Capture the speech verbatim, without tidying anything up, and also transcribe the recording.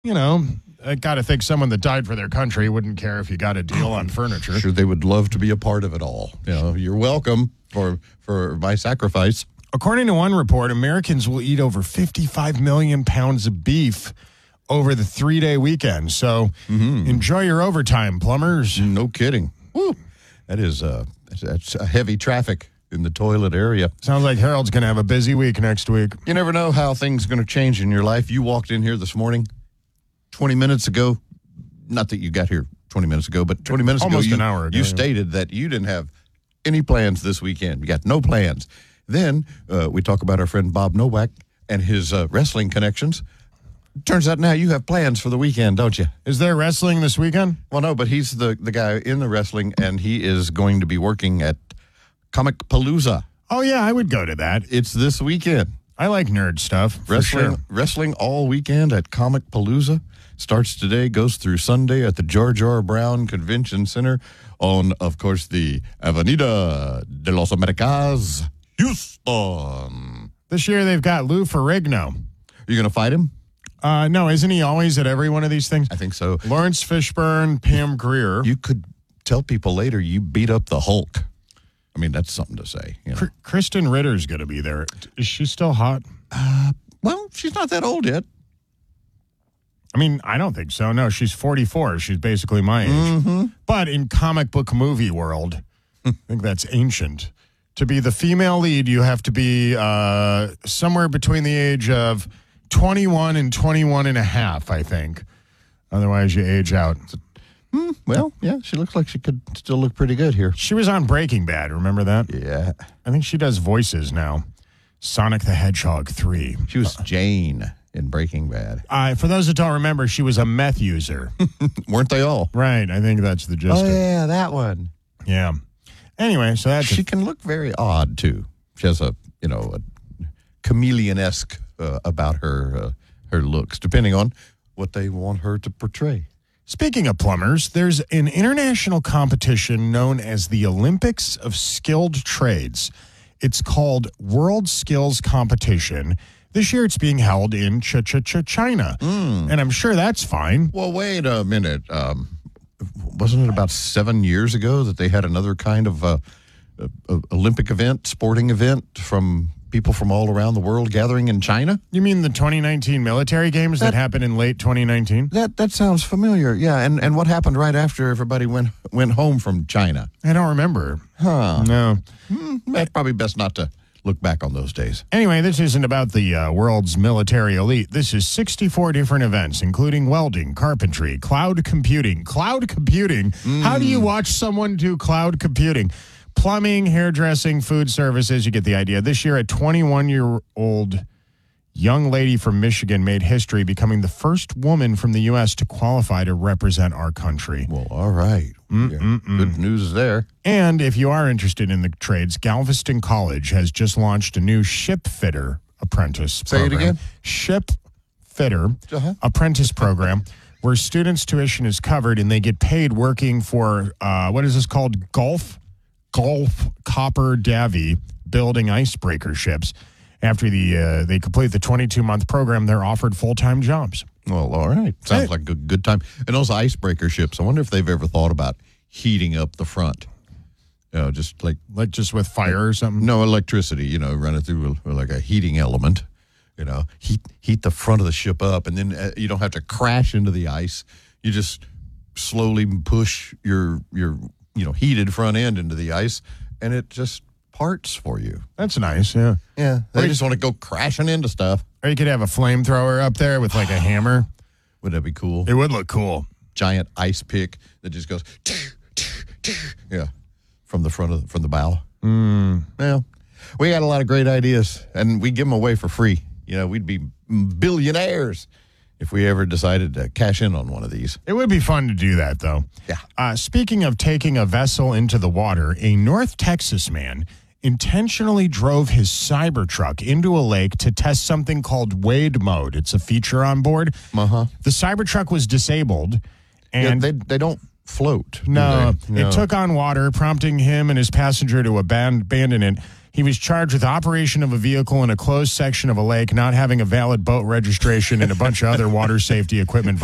you know, I got to think someone that died for their country wouldn't care if you got a deal on furniture. Sure, they would love to be a part of it all. You know, you're welcome for for my sacrifice. According to one report, Americans will eat over fifty-five million pounds of beef over the three-day weekend. So mm-hmm. enjoy your overtime, plumbers. No kidding. Woo. That is uh, that's a heavy traffic in the toilet area. Sounds like Harold's going to have a busy week next week. You never know how things are going to change in your life. You walked in here this morning, twenty minutes ago. Not that you got here twenty minutes ago, but twenty minutes Almost ago, you, an hour ago, you yeah. stated that you didn't have any plans this weekend. You got no plans. Then uh, we talk about our friend Bob Nowak and his uh, wrestling connections. Turns out now you have plans for the weekend, don't you? Is there wrestling this weekend? Well, no, but he's the, the guy in the wrestling, and he is going to be working at Comic Palooza. Oh, yeah, I would go to that. It's this weekend. I like nerd stuff. For Wrestling, sure. wrestling all weekend at Comic Palooza. Starts today, goes through Sunday at the George R. Brown Convention Center on, of course, the Avenida de los Americas, Houston. This year they've got Lou Ferrigno. You going to fight him? Uh, no, isn't he always at every one of these things? I think so. Lawrence Fishburne, Pam Grier. You could tell people later you beat up the Hulk. I mean, that's something to say. You know? Kr- Kristen Ritter's going to be there. Is she still hot? Uh, well, she's not that old yet. I mean, I don't think so. No, she's forty-four. She's basically my age. Mm-hmm. But in comic book movie world, I think that's ancient. To be the female lead, you have to be uh, somewhere between the age of twenty-one and twenty-one and a half, I think. Otherwise, you age out. Mm, well, yeah, she looks like she could still look pretty good here. She was on Breaking Bad. Remember that? Yeah. I think she does voices now. Sonic the Hedgehog three. She was Jane in Breaking Bad. Uh, for those that don't remember, she was a meth user. Weren't they all? Right. I think that's the gist Oh, of it. yeah, that one. Yeah. Anyway, so that's... She a- can look very odd, too. She has a, you know, a chameleon-esque uh, about her, uh, her looks, depending on what they want her to portray. Speaking of plumbers, there's an international competition known as the Olympics of Skilled Trades. It's called World Skills Competition. This year it's being held in Ch-Ch-Ch-China. Mm. And I'm sure that's fine. Well, wait a minute. Um, wasn't it about seven years ago that they had another kind of uh, uh, Olympic event, sporting event from people from all around the world gathering in China? You mean the twenty nineteen military games that, that happened in late twenty nineteen? That that sounds familiar. Yeah, and, and what happened right after everybody went went home from China? I don't remember. Huh. No. Hmm, that's probably best not to look back on those days. Anyway, this isn't about the uh, world's military elite. This is sixty-four different events, including welding, carpentry, cloud computing. Cloud computing? Mm. How do you watch someone do cloud computing? Plumbing, hairdressing, food services, you get the idea. This year, a twenty-one-year-old young lady from Michigan made history, becoming the first woman from the U S to qualify to represent our country. Well, all right. Yeah, good news there. And if you are interested in the trades, Galveston College has just launched a new ship fitter apprentice Say program. it again? Ship fitter uh-huh. apprentice program where students' tuition is covered and they get paid working for, uh, what is this called? Gulf? Gulf Copper Davy building icebreaker ships. After the uh, they complete the twenty-two month program, they're offered full-time jobs. Well, all right. Sounds Hey. like a good time. And those icebreaker ships, I wonder if they've ever thought about heating up the front. You know, just like... Like just with fire or something? No, electricity, you know, run it through a, like a heating element. You know, heat heat the front of the ship up, and then uh, you don't have to crash into the ice. You just slowly push your, your you know, heated front end into the ice, and it just parts for you. That's nice, yeah. Yeah. They Or just want to go crashing into stuff. Or you could have a flamethrower up there with like a hammer. Would that be cool? It would look cool. Giant ice pick that just goes, yeah, from the front of from the bow. Mm. Well, we got a lot of great ideas, and we give them away for free. You know, we'd be billionaires if we ever decided to cash in on one of these. It would be fun to do that, though. Yeah. Uh, speaking of taking a vessel into the water, a North Texas man intentionally drove his Cybertruck into a lake to test something called Wade Mode. It's a feature on board. Uh-huh. The Cybertruck was disabled. And yeah, they, they don't float. do No, they? No. It took on water, prompting him and his passenger to aban- abandon it. He was charged with operation of a vehicle in a closed section of a lake, not having a valid boat registration, and a bunch of other water safety equipment